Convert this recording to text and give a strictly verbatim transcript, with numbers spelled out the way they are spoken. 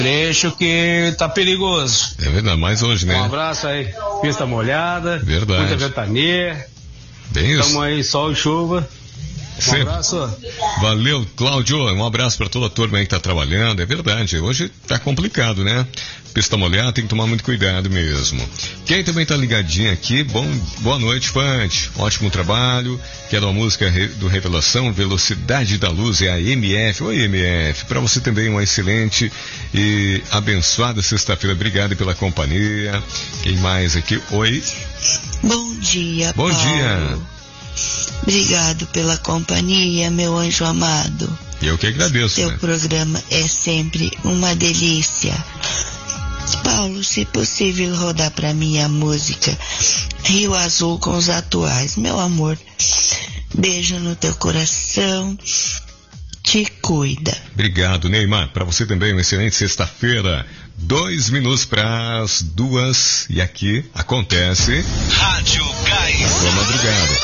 trecho que tá perigoso. É verdade, mais hoje, né? Um abraço aí, pista molhada, verdade. muita ventania. Bem isso. Tamo aí, sol e chuva. Um Sim. abraço. Valeu, Cláudio. Um abraço para toda a turma aí que tá trabalhando. É verdade, hoje tá complicado, né? Pista molhada, tem que tomar muito cuidado mesmo. Quem também tá ligadinho aqui, bom, boa noite, Fante. Ótimo trabalho. Quero uma música do Revelação, Velocidade da Luz, é a M F. Oi, M F. Para você também uma excelente e abençoada sexta-feira. Obrigado pela companhia. Quem mais aqui? Oi. Bom dia, Bom Paulo. dia. Obrigado pela companhia, meu anjo amado. Eu que agradeço. Seu né? programa é sempre uma delícia. Paulo, se possível, rodar para mim a música Rio Azul com os atuais. Meu amor, beijo no teu coração. Te cuida. Obrigado, Neymar. Para você também, uma excelente sexta-feira. Dois minutos para as duas. E aqui acontece. Rádio Gás. Boa madrugada.